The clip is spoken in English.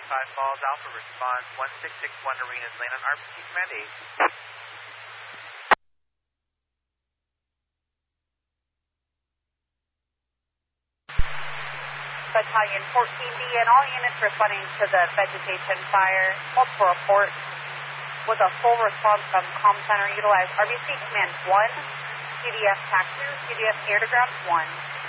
Falls Alpha response 1661 Arenas Lane on RPC Command 8. Battalion 14B and all units responding to the vegetation fire. Multiple reports with a full response from comm center. Utilize RBC Command 1, CDF TAC 2, CDF air to ground 1.